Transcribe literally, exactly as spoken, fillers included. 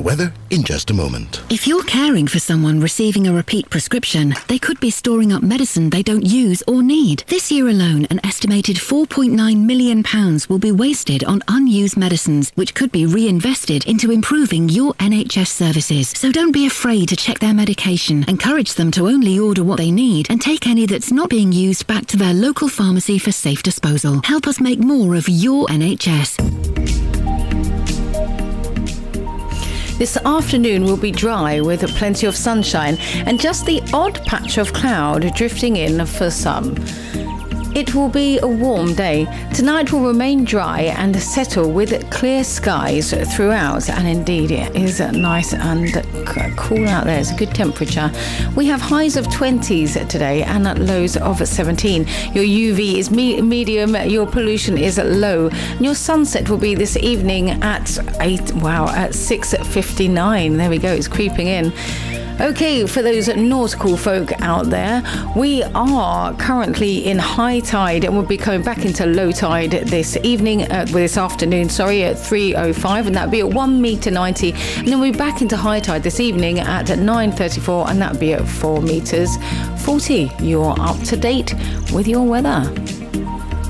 weather in just a moment. If you're caring for someone receiving a repeat prescription, they could be storing up medicine they don't use or need. This year alone, an estimated four point nine million pounds will be wasted on unused medicines, which could be reinvested into improving your N H S services. So don't be afraid to check their medication. Encourage them to only order what they need and take any that's not being used back to their local pharmacy for safe disposal. Help us make more of your N H S. This afternoon will be dry with plenty of sunshine and just the odd patch of cloud drifting in for some. It will be a warm day. Tonight will remain dry and settle with clear skies throughout, and indeed it is nice and cool out there. It's a good temperature. We have highs of twenties today and lows of seventeen. Your U V is me- medium, your pollution is low. And your sunset will be this evening at eight, wow, at six fifty-nine. There we go, it's creeping in. Okay, for those nautical folk out there, we are currently in high tide and we'll be coming back into low tide this evening, uh, this afternoon, sorry, at three oh five, and that'll be at one metre ninety. And then we'll be back into high tide this evening at nine thirty-four, and that'll be at four metres forty. You're up to date with your weather.